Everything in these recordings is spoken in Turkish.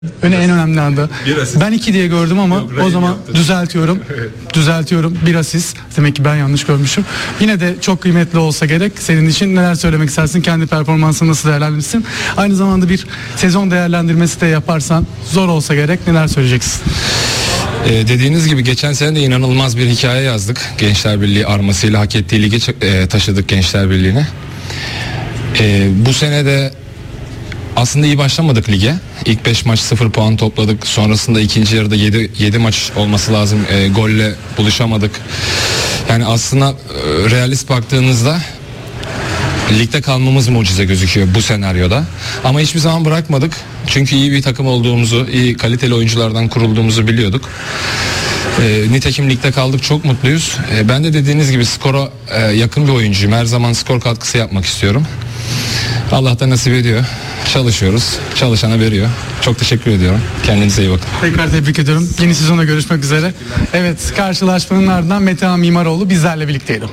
En önemli anda. Ben 2 diye gördüm ama Yok, o zaman yaptı. düzeltiyorum. Bir asist. Demek ki ben yanlış görmüşüm. Yine de çok kıymetli olsa gerek. Senin için neler söylemek istersin? Kendi performansını nasıl değerlendirirsin? Aynı zamanda bir sezon değerlendirmesi de yaparsan, zor olsa gerek, neler söyleyeceksin? Dediğiniz gibi geçen sene de inanılmaz bir hikaye yazdık. Gençler Birliği armasıyla hak ettiği lige taşıdık Gençler Birliği'ne. Bu sene de aslında iyi başlamadık lige. İlk 5 maç 0 puan topladık. Sonrasında ikinci yarıda 7 maç olması lazım. Golle buluşamadık. Yani aslında realist baktığınızda ligde kalmamız mucize gözüküyor bu senaryoda. Ama hiçbir zaman bırakmadık. Çünkü iyi bir takım olduğumuzu, iyi kaliteli oyunculardan kurulduğumuzu biliyorduk. Nitekim ligde kaldık, çok mutluyuz. Ben de dediğiniz gibi skora yakın bir oyuncuyum. Her zaman skor katkısı yapmak istiyorum. Allah da nasip ediyor. Çalışıyoruz. Çalışana veriyor. Çok teşekkür ediyorum. Kendinize iyi bakın. Tekrar tebrik ediyorum. Yeni sezonda görüşmek üzere. Evet, karşılaşmanın ardından Metehan Mimaroğlu bizlerle birlikteydi.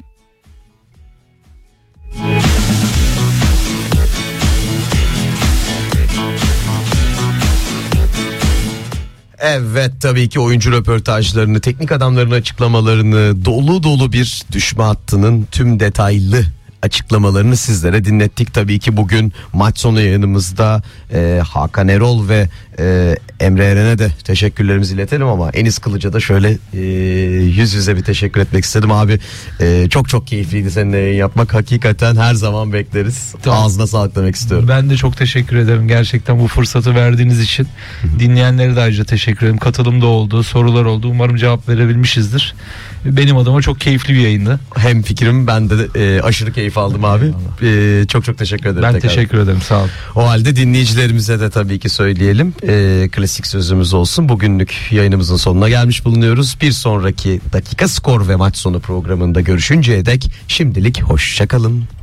Evet, tabii ki oyuncu röportajlarını, teknik adamların açıklamalarını, dolu dolu bir düşme hattının tüm detaylı açıklamalarını sizlere dinlettik. Tabii ki bugün maç sonu yayınımızda Hakan Erol ve Emre Eren'e de teşekkürlerimizi iletelim ama Enis Kılıç'a da şöyle yüz yüze bir teşekkür etmek istedim abi. Çok keyifliydi seninle yayın yapmak. Hakikaten her zaman bekleriz. Tamam. Ağzına sağlık demek istiyorum. Ben de çok teşekkür ederim gerçekten bu fırsatı verdiğiniz için. Dinleyenlere de ayrıca teşekkür ederim. Katılım da oldu, sorular oldu. Umarım cevap verebilmişizdir. Benim adıma çok keyifli bir yayındı. Hem fikrim, ben de aşırı keyif aldım abi. Çok teşekkür ederim. Ben tekrar. teşekkür ederim, sağ olun. O halde dinleyicilerimize de tabii ki söyleyelim. Klasik sözümüz olsun. Bugünlük yayınımızın sonuna gelmiş bulunuyoruz. Bir sonraki dakika skor ve maç sonu programında görüşünceye dek şimdilik hoşça kalın.